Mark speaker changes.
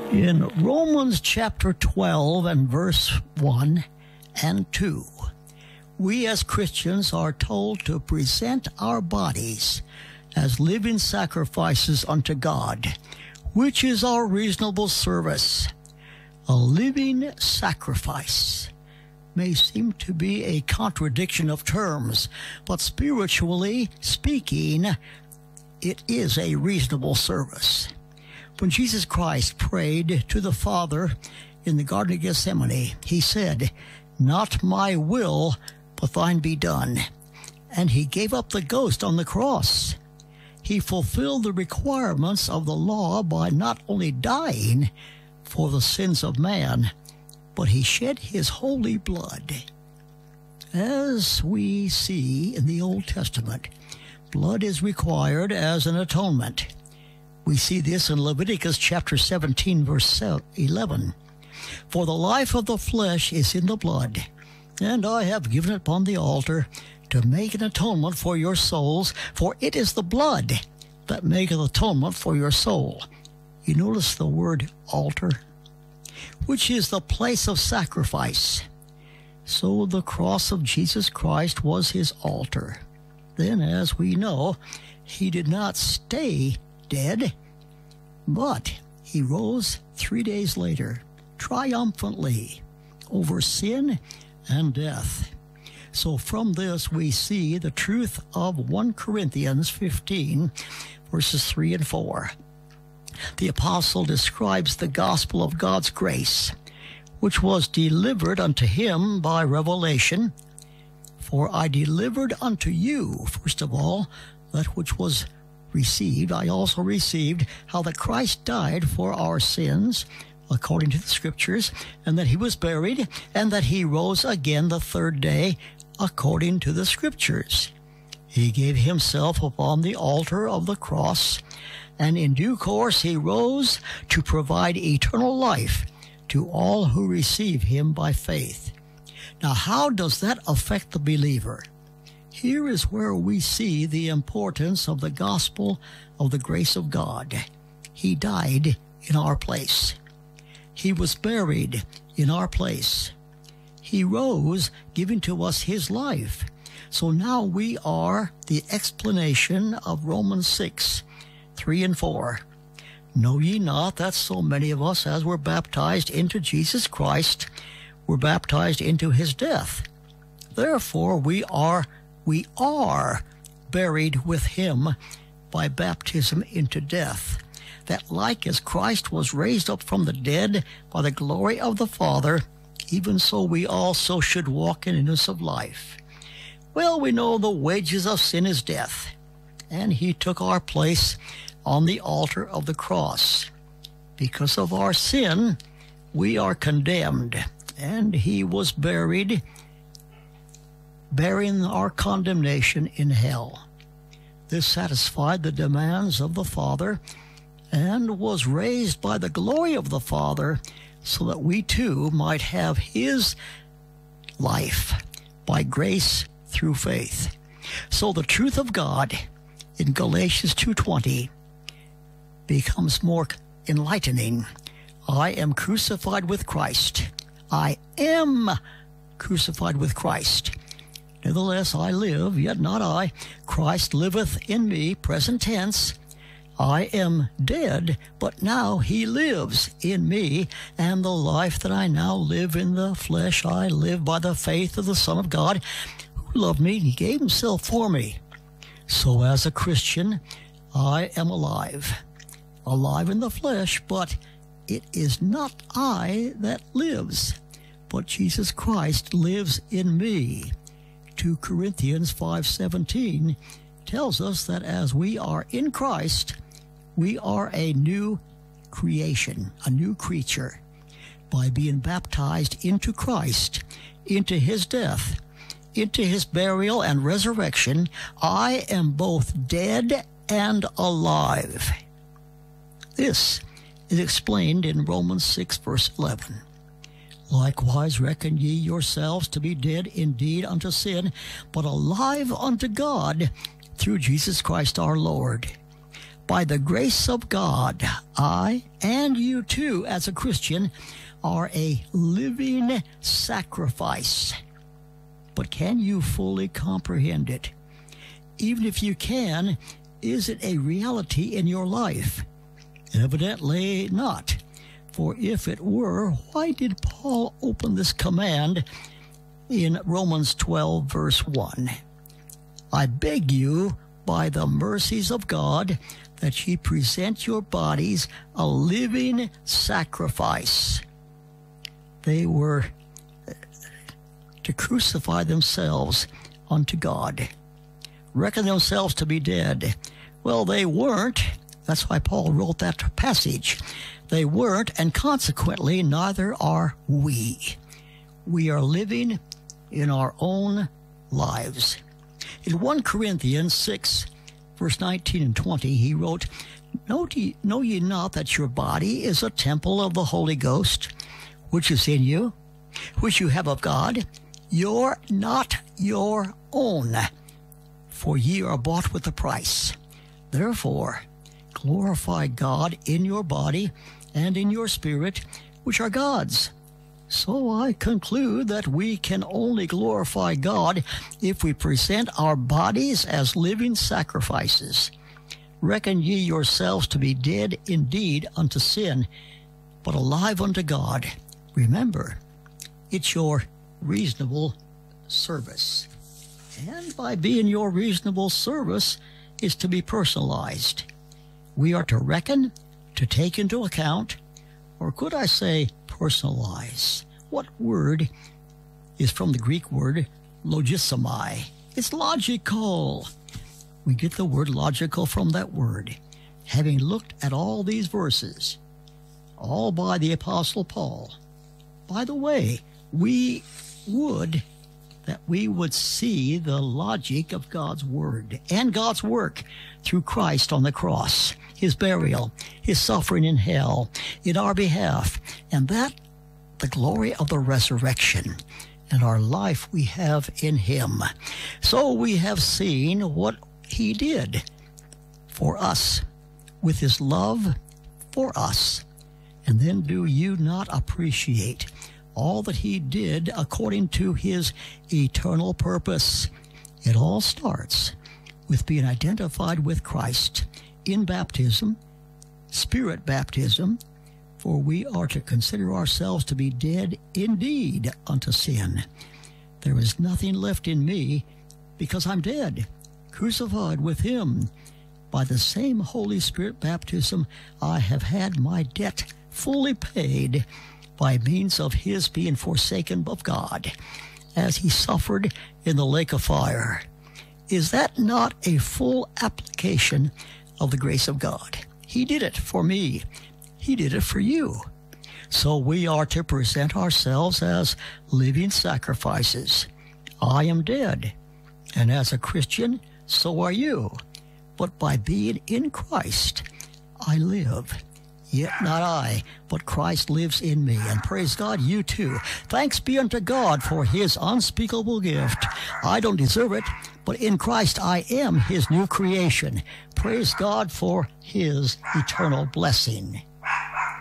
Speaker 1: In Romans chapter 12 and verse 1 and 2, we as Christians are told to present our bodies as living sacrifices unto God, which is our reasonable service. A living sacrifice may seem to be a contradiction of terms, but spiritually speaking, it is a reasonable service. When Jesus Christ prayed to the Father in the Garden of Gethsemane, he said, "Not my will, but thine be done." And he gave up the ghost on the cross. He fulfilled the requirements of the law by not only dying for the sins of man, but he shed his holy blood. As we see in the Old Testament, blood is required as an atonement. We see this in Leviticus chapter 17, verse 11. "For the life of the flesh is in the blood, and I have given it upon the altar to make an atonement for your souls, for it is the blood that maketh atonement for your soul." You notice the word altar, which is the place of sacrifice. So the cross of Jesus Christ was his altar. Then, as we know, he did not stay dead, but he rose 3 days later, triumphantly, over sin and death. So from this we see the truth of 1 Corinthians 15, verses 3 and 4. The apostle describes the gospel of God's grace, which was delivered unto him by revelation. "For I delivered unto you, first of all, that which was received, I also received, how that Christ died for our sins, according to the Scriptures, and that he was buried, and that he rose again the third day, according to the Scriptures. He gave himself upon the altar of the cross, and in due course he rose to provide eternal life to all who receive him by faith." Now, how does that affect the believer? Here is where we see the importance of the gospel of the grace of God. He died in our place. He was buried in our place. He rose, giving to us his life. So now we are the explanation of Romans 6, 3 and 4. "Know ye not that so many of us as were baptized into Jesus Christ were baptized into his death? Therefore we are buried with him by baptism into death, that like as Christ was raised up from the dead by the glory of the Father, even so we also should walk in newness of life. Well, we know the wages of sin is death, and he took our place on the altar of the cross. Because of our sin, we are condemned, and he was buried, bearing our condemnation in hell. This satisfied the demands of the Father, and was raised by the glory of the Father, so that we too might have his life by grace through faith. So the truth of God in Galatians 2:20 becomes more enlightening. I am crucified with Christ. I am crucified with Christ. Nevertheless, I live, yet not I. Christ liveth in me, present tense. I am dead, but now he lives in me, and the life that I now live in the flesh, I live by the faith of the Son of God, who loved me, and he gave himself for me. So as a Christian, I am alive in the flesh, but it is not I that lives, but Jesus Christ lives in me. 2 Corinthians 5:17 tells us that as we are in Christ, we are a new creation, a new creature. By being baptized into Christ, into his death, into his burial and resurrection, I am both dead and alive. This is explained in Romans 6, verse 11. Likewise reckon ye yourselves to be dead indeed unto sin, but alive unto God through Jesus Christ our Lord. By the grace of God, I and you too, as a Christian, are a living sacrifice. But can you fully comprehend it? Even if you can, is it a reality in your life? Evidently not. For if it were, why did Paul open this command in Romans 12, verse 1? I beg you, by the mercies of God, that ye present your bodies a living sacrifice. They were to crucify themselves unto God, reckon themselves to be dead. Well, they weren't. That's why Paul wrote that passage. They weren't, and consequently, neither are we. We are living in our own lives. In 1 Corinthians 6, verse 19 and 20, he wrote, Know ye not that your body is a temple of the Holy Ghost, which is in you, which you have of God? You're not your own, for ye are bought with a price. Therefore, glorify God in your body and in your spirit, which are God's. So I conclude that we can only glorify God if we present our bodies as living sacrifices. Reckon ye yourselves to be dead indeed unto sin, but alive unto God. Remember, it's your reasonable service. And by being your reasonable service is to be personalized. We are to reckon, to take into account, or could I say personalize? What word is from the Greek word logisomai? It's logical. We get the word logical from that word. Having looked at all these verses, all by the Apostle Paul. By the way, we would see the logic of God's word and God's work through Christ on the cross, his burial, his suffering in hell in our behalf, and that the glory of the resurrection and our life we have in him. So we have seen what he did for us with his love for us. And then do you not appreciate all that he did according to his eternal purpose? It all starts with being identified with Christ in baptism, spirit baptism, for we are to consider ourselves to be dead indeed unto sin. There is nothing left in me because I'm dead, crucified with him. By the same Holy Spirit baptism, I have had my debt fully paid by means of his being forsaken of God, as he suffered in the lake of fire. Is that not a full application of the grace of God? He did it for me. He did it for you. So we are to present ourselves as living sacrifices. I am dead, and as a Christian, so are you. But by being in Christ, I live. Yet not I, but Christ lives in me. And praise God, you too. Thanks be unto God for his unspeakable gift. I don't deserve it, but in Christ I am his new creation. Praise God for his eternal blessing.